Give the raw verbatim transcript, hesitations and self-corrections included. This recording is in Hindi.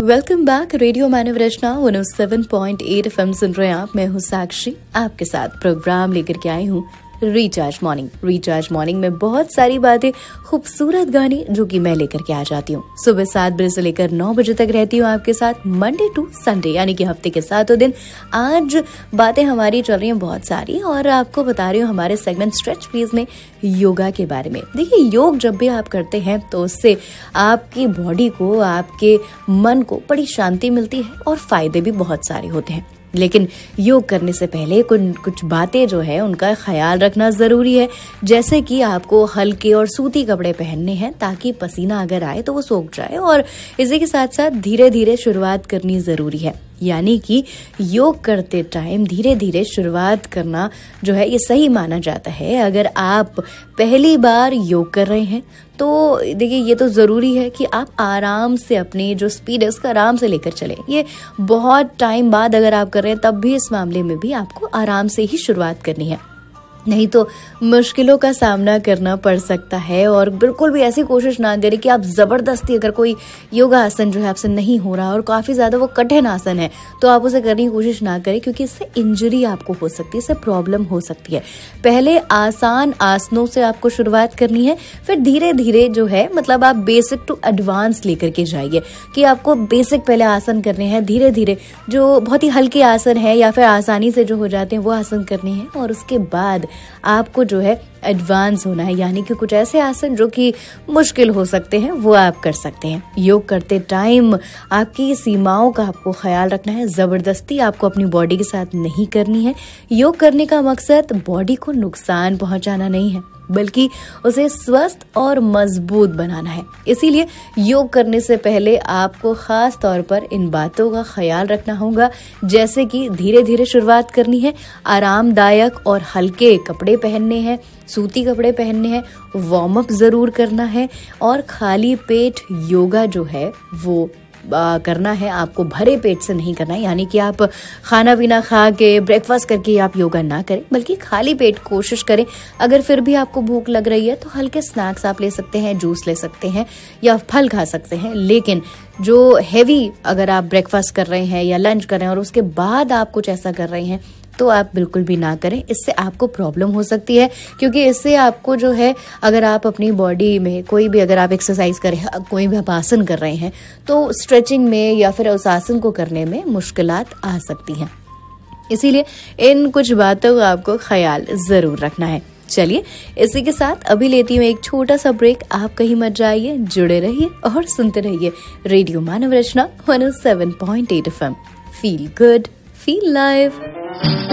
Welcome back. रेडियो मानव रचना one O seven point eight F M सुन रहे हैं आप। मैं हूँ साक्षी, आपके साथ प्रोग्राम लेकर के आई हूँ रिचार्ज मॉर्निंग। रिचार्ज मॉर्निंग में बहुत सारी बातें, खूबसूरत गाने जो कि मैं लेकर के आ जाती हूँ। सुबह सात बजे से लेकर नौ बजे तक रहती हूँ आपके साथ, मंडे टू संडे, यानी कि हफ्ते के सातों दिन। आज बातें हमारी चल रही हैं बहुत सारी, और आपको बता रही हूँ हमारे सेगमेंट स्ट्रेच प्लीज में योगा के बारे में। देखिए, योग जब भी आप करते हैं तो उससे आपकी बॉडी को, आपके मन को बड़ी शांति मिलती है और फायदे भी बहुत सारे होते हैं। लेकिन योग करने से पहले कुछ कुछ बातें जो है उनका ख्याल रखना जरूरी है। जैसे कि आपको हल्के और सूती कपड़े पहनने हैं ताकि पसीना अगर आए तो वो सूख जाए, और इसी के साथ साथ धीरे धीरे शुरुआत करनी जरूरी है। यानी कि योग करते टाइम धीरे धीरे शुरुआत करना जो है ये सही माना जाता है। अगर आप पहली बार योग कर रहे हैं तो देखिए, ये तो जरूरी है कि आप आराम से अपनी जो स्पीड है उसका आराम से लेकर चलें। ये बहुत टाइम बाद अगर आप कर रहे हैं तब भी इस मामले में भी आपको आराम से ही शुरुआत करनी है, नहीं तो मुश्किलों का सामना करना पड़ सकता है। और बिल्कुल भी ऐसी कोशिश ना करें कि आप जबरदस्ती, अगर कोई योगा आसन जो है आपसे नहीं हो रहा और काफी ज्यादा वो कठिन आसन है तो आप उसे करने की कोशिश ना करें, क्योंकि इससे इंजरी आपको हो सकती है, इससे प्रॉब्लम हो सकती है। पहले आसान आसनों से आपको शुरुआत करनी है, फिर धीरे धीरे जो है मतलब आप बेसिक टू एडवांस लेकर के जाइए कि आपको बेसिक पहले आसन करने हैं, धीरे धीरे जो बहुत ही हल्के आसन है या फिर आसानी से जो हो जाते हैं वो आसन करने हैं, और उसके बाद आपको जो है एडवांस होना है। यानी कि कुछ ऐसे आसन जो कि मुश्किल हो सकते हैं वो आप कर सकते हैं। योग करते टाइम आपकी सीमाओं का आपको ख्याल रखना है। जबरदस्ती आपको अपनी बॉडी के साथ नहीं करनी है। योग करने का मकसद बॉडी को नुकसान पहुंचाना नहीं है, बल्कि उसे स्वस्थ और मजबूत बनाना है। इसीलिए योग करने से पहले आपको खास तौर पर इन बातों का ख्याल रखना होगा, जैसे कि धीरे धीरे शुरुआत करनी है, आरामदायक और हल्के कपड़े पहनने हैं, सूती कपड़े पहनने हैं, वार्म अप जरूर करना है, और खाली पेट योगा जो है वो आ, करना है। आपको भरे पेट से नहीं करना है, यानी कि आप खाना पीना खा के, ब्रेकफास्ट करके आप योगा ना करें, बल्कि खाली पेट कोशिश करें। अगर फिर भी आपको भूख लग रही है तो हल्के स्नैक्स आप ले सकते हैं, जूस ले सकते हैं या फल खा सकते हैं। लेकिन जो हैवी अगर आप ब्रेकफास्ट कर रहे हैं या लंच कर रहे हैं और उसके बाद आप कुछ ऐसा कर रहे हैं तो आप बिल्कुल भी ना करें। इससे आपको प्रॉब्लम हो सकती है, क्योंकि इससे आपको जो है, अगर आप अपनी बॉडी में कोई भी, अगर आप एक्सरसाइज कर रहे हैं, कोई भी आप आसन कर रहे हैं, तो स्ट्रेचिंग में या फिर उस आसन को करने में मुश्किलात आ सकती हैं। इसीलिए इन कुछ बातों का आपको ख्याल जरूर रखना है। चलिए, इसी के साथ अभी लेती हूँ एक छोटा सा ब्रेक। आप कहीं मत जाइए, जुड़े रहिए और सुनते रहिए रेडियो मानव रचना one O seven point eight F M. Feel good, feel live.